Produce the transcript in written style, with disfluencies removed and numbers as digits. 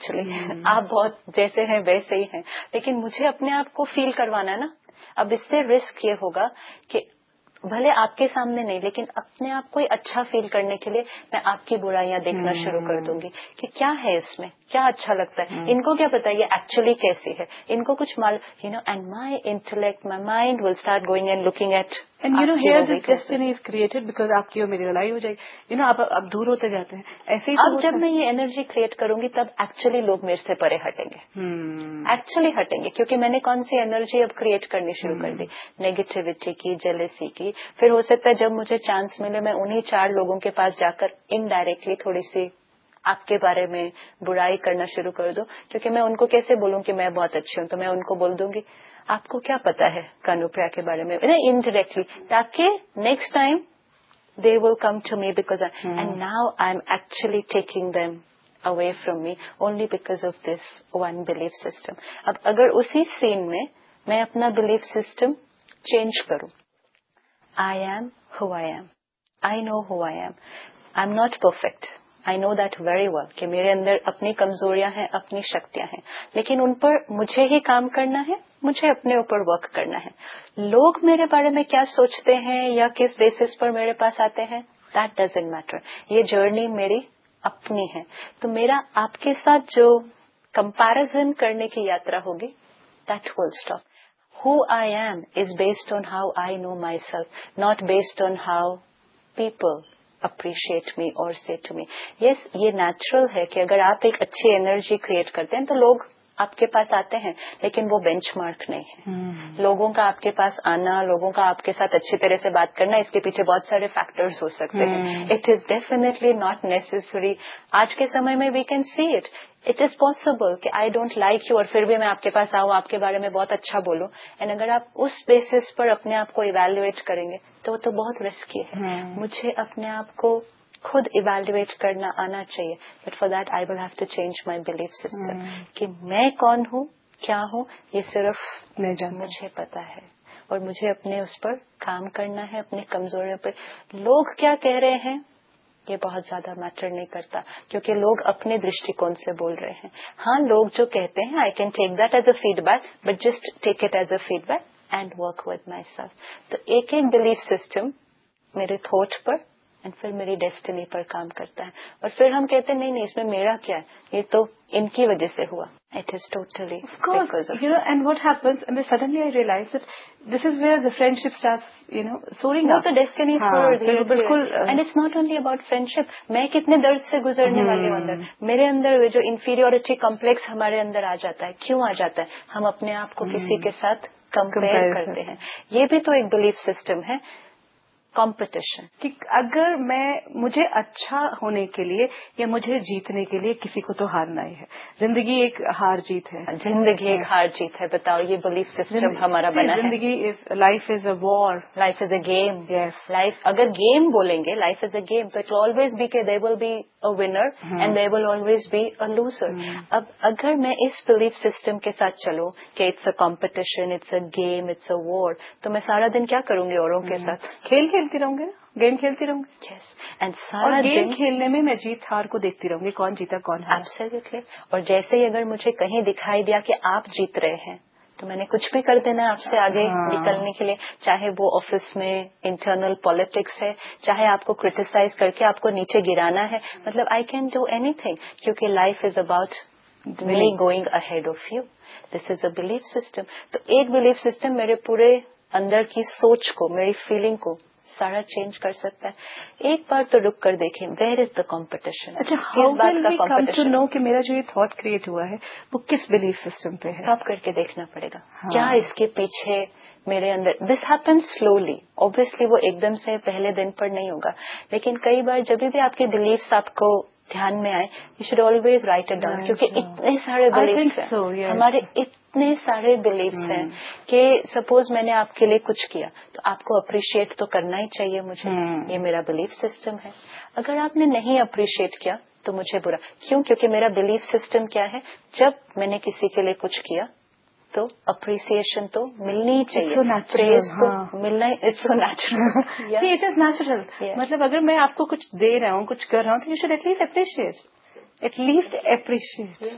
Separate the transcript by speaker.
Speaker 1: Actually آپ بہت جیسے ہیں ویسے ہی ہیں، لیکن مجھے اپنے آپ کو فیل کروانا ہے نا. اب اس سے رسک یہ ہوگا کہ بھلے آپ کے سامنے نہیں، لیکن اپنے آپ کو اچھا فیل کرنے کے لیے میں آپ کی برائیاں دیکھنا شروع کر دوں گی کہ کیا ہے اس میں، کیا اچھا لگتا ہے، ان کو کیا پتا یہ ایکچولی کیسی ہے، ان کو کچھ and my intellect, my mind will start going and looking at.
Speaker 2: And here this destiny is created because آپ کی اور میری لڑائی ہو جائے گی، آپ دور ہوتے جاتے ہیں. ایسے ہی
Speaker 1: اب جب میں یہ انرجی کریٹ کروں گی تب ایکچولی لوگ میرے سے پرے ہٹیں گے، ایکچولی ہٹیں گے، کیونکہ میں نے کون سی انرجی اب کریٹ کرنی شروع کر دی، نیگیٹیوٹی کی، جیلسی کی. پھر ہو سکتا ہے جب مجھے چانس ملے میں انہی 4 لوگوں کے پاس جا کر انڈائریکٹلی تھوڑی سی آپ کے بارے میں برائی کرنا شروع کر دوں، کیونکہ میں ان کو کیسے بولوں کہ میں بہت اچھی ہوں، تو میں ان کو بول دوں گی آپ کو کیا پتا ہے کانوپریا کے بارے میں، انڈائریکٹلی، تاکہ next time they will come to me because and now I'm actually taking them away from me only because of this one belief system. اب اگر اسی سین میں اپنا belief system change کروں، I am who I am, I know who I am, I'm not perfect, I know that very well کہ میرے اندر اپنی کمزوریاں ہیں، اپنی شکتیاں ہیں، لیکن ان پر مجھے ہی کام کرنا ہے، مجھے اپنے اوپر ورک کرنا ہے. لوگ میرے بارے میں کیا سوچتے ہیں یا کس بیسس پر میرے پاس آتے ہیں دیٹ ڈزنٹ میٹر. یہ جرنی میری اپنی ہے. تو میرا آپ کے ساتھ جو کمپیرزن کرنے کی یاترا ہوگی that will stop. Who I am is based on how I know myself, not based on how people appreciate me or say to me. Yes, یہ نیچرل ہے کہ اگر آپ ایک اچھی انرجی کریٹ کرتے ہیں تو لوگ آپ کے پاس آتے ہیں، لیکن وہ بینچ مارک نہیں ہے. لوگوں کا آپ کے پاس آنا، لوگوں کا آپ کے ساتھ اچھی طرح سے بات کرنا، اس کے پیچھے بہت سارے فیکٹرز ہو سکتے ہیں. It is definitely not necessary. آج کے سمے میں we can see it is possible کہ آئی ڈونٹ لائک یو اور پھر بھی میں آپ کے پاس آؤں، آپ کے بارے میں بہت اچھا بولوں. اینڈ اگر آپ اس بیسس پر اپنے آپ کو ایویلویٹ کریں گے تو وہ تو بہت رسکی ہے. مجھے اپنے آپ کو خود ایویلویٹ کرنا آنا چاہیے، but for that I will have to change my belief system کہ میں کون ہوں، کیا ہوں، یہ صرف مجھے پتا ہے اور مجھے اپنے اس پر کام کرنا ہے، اپنی کمزوریوں پر. لوگ کیا کہہ رہے ہیں یہ بہت زیادہ میٹر نہیں کرتا، کیونکہ لوگ اپنے درشٹیکون سے بول رہے ہیں. ہاں، لوگ جو کہتے ہیں I can take that as a feed back, but just take it as a feed back and work with my self. تو ایک بلیف سسٹم میرے تھاٹ پر اینڈ پھر میری ڈیسٹنی پر کام کرتا ہے، اور پھر ہم کہتے ہیں نہیں اس میں میرا کیا ہے، یہ تو ان کی وجہ سے ہوا. It is totally because of
Speaker 2: and what happens, and then suddenly I realize that this is where the friendship starts, soaring up.
Speaker 1: وہ تو ڈیسٹنی بالکل. And it's not only about friendship. میں کتنے درد سے گزرنے والی ہوں اندر، میرے اندر جو انفیریورٹی کمپلیکس ہمارے اندر آ جاتا ہے. کیوں آ جاتا ہے؟ ہم اپنے آپ کو کسی کے ساتھ کمپیئر کرتے ہیں. یہ بھی تو ایک بلیف سسٹم ہے، کمپٹیشن.
Speaker 2: کہ اگر مجھے اچھا ہونے کے لیے یا مجھے جیتنے کے لیے کسی کو تو ہارنا ہی ہے. زندگی ایک ہار جیت ہے.
Speaker 1: زندگی ایک ہار جیت ہے. بتاؤ، یہ بلیف سسٹم ہمارا بنا ہے.
Speaker 2: زندگی life is a war,
Speaker 1: life is a game. Life اگر گیم بولیں گے، لائف از اے گیم، تو اٹ ول آلویز بی کہ دیر will be a winner and there will always be a loser. اب اگر میں اس بلیف سسٹم کے ساتھ چلوں کہ it's a competition, it's a game, it's a وار، تو میں سارا دن کیا کروں گی اوروں کے ساتھ؟
Speaker 2: کھیلتی رہوں گے نا، گیم کھیلتی رہوں گی.
Speaker 1: اینڈ سارا
Speaker 2: گیم کھیلنے میں جیت ہار کو دیکھتی رہوں گی، کون جیتا کون ہارا.
Speaker 1: ایبسلیوٹلی. اور جیسے ہی اگر مجھے کہیں دکھائی دیا کہ آپ جیت رہے ہیں تو میں نے کچھ بھی کر دینا آپ سے آگے نکلنے کے لیے، چاہے وہ آفس میں انٹرنل پالیٹکس ہے، چاہے آپ کو کرٹیسائز کر کے آپ کو نیچے گرانا ہے. مطلب I can do any thing, کیونکہ life is about me going ahead of you. This is a belief system. تو ایک بلیف سسٹم میرے پورے اندر کی سوچ کو، میری فیلنگ کو سارا چینج کر سکتا ہے. ایک بار تو رک کر دیکھیں ویئر از دا کمپٹیشن.
Speaker 2: اچھا، how will we come to know کہ میرا جو یہ تھاٹ کریٹ ہوا ہے وہ کس بلیف سسٹم پہ ہے؟
Speaker 1: اسٹاپ کر کے دیکھنا پڑے گا کیا اس کے پیچھے میرے اندر. دس ہیپن سلولی، اوبویسلی وہ ایک دم سے پہلے دن پر نہیں ہوگا، لیکن کئی بار جب بھی آپ کے بلیفس آپ کو دھیان میں آئے، you should always right it down, کیونکہ اتنے سارے بلیفس ہیں ہمارے، اتنے سارے بلیفس ہیں کہ سپوز میں نے آپ کے لیے کچھ کیا تو آپ کو اپریشیٹ تو کرنا ہی چاہیے مجھے. یہ میرا بلیف سسٹم ہے. اگر آپ نے نہیں اپریشیٹ کیا تو مجھے برا کیوں؟ کیونکہ میرا بلیف سسٹم کیا ہے، جب میں نے کسی کے لیے کچھ کیا تو اپریسیشن تو ملنی ہی چاہیے، پریز تو ملنا. It's so natural.
Speaker 2: It is natural. مطلب اگر میں آپ کو کچھ دے رہا ہوں، کچھ کر رہا ہوں، تو you should at least appreciate.